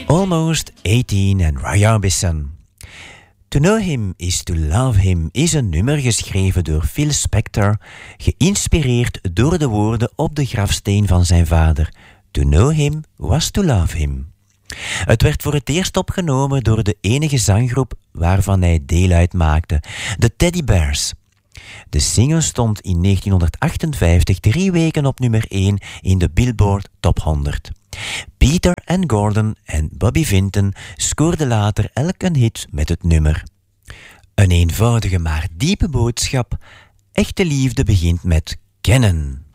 Almost 18 en Roy Orbison. To Know Him is to Love Him is een nummer geschreven door Phil Spector, geïnspireerd door de woorden op de grafsteen van zijn vader. To know him was to love him. Het werd voor het eerst opgenomen door de enige zanggroep waarvan hij deel uitmaakte, de Teddy Bears. De single stond in 1958 3 weken op nummer 1 in de Billboard Top 100. Peter en Gordon en Bobby Vinton scoorden later elk een hit met het nummer. Een eenvoudige maar diepe boodschap. Echte liefde begint met kennen.